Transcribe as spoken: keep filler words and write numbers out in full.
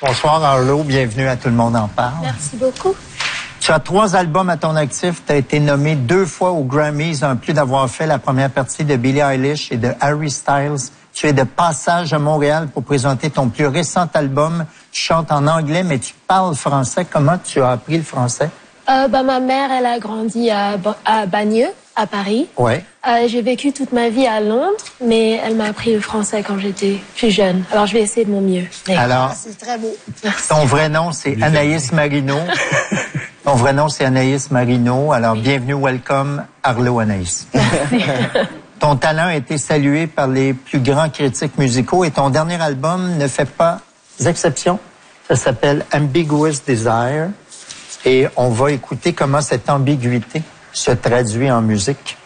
Bonsoir Arlo, bienvenue à Tout le monde en parle. Merci beaucoup. Tu as trois albums à ton actif. Tu as été nommé deux fois aux Grammys, en plus d'avoir fait la première partie de Billie Eilish et de Harry Styles. Tu es de passage à Montréal pour présenter ton plus récent album. Tu chantes en anglais, mais tu parles français. Comment tu as appris le français? Euh, bah, ma mère, elle a grandi à, à Bagneux, à Paris. Ouais. Euh, j'ai vécu toute ma vie à Londres, mais elle m'a appris le français quand j'étais plus jeune. Alors, je vais essayer de mon mieux. Mais... Alors, c'est très beau. Merci. Ton vrai nom, c'est Anaïs Marino. Ton vrai nom, c'est Anaïs Marino. Alors, oui. Bienvenue, welcome, Arlo Anaïs. Merci. Ton talent a été salué par les plus grands critiques musicaux et ton dernier album ne fait pas exception. Ça s'appelle Ambiguous Desire. Et on va écouter comment cette ambiguïté se traduit en musique.